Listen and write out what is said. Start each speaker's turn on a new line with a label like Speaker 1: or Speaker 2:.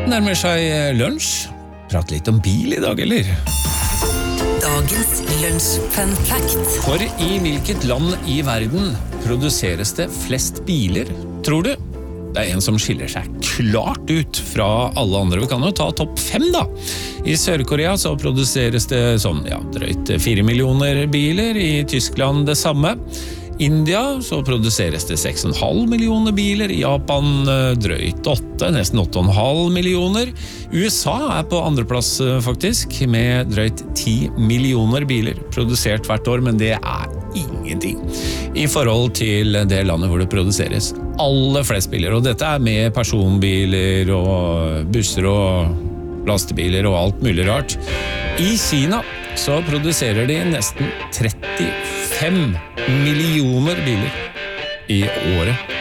Speaker 1: Nærmer seg lunsj. Prat litt om bil I dag, eller?
Speaker 2: Dagens lunsj fun fact.
Speaker 1: For I hvilket land I verden produseres det flest biler, tror du? Det en som skiller seg klart ut fra alle andre. Vi kan jo ta topp 5 da. I Sør-Korea så produseres det sånn, drøyt 4 millioner biler. I Tyskland det samme. India så produseres det 6,5 millioner biler. I Japan drøyt 8, nesten 8,5 millioner. USA på andreplass faktisk, med drøyt 10 millioner biler produsert hvert år, men det ingenting I forhold til det landet hvor det produseres aller flest biler, og dette med personbiler og busser og lastebiler og alt mulig rart. I Kina så produserer de nesten 35 millioner biler I året.